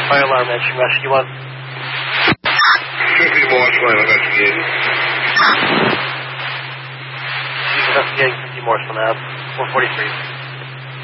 Fire alarm entry, rescue 1. 50 Morse Line investigating. He's investigating 50 Morse on Ave, 443.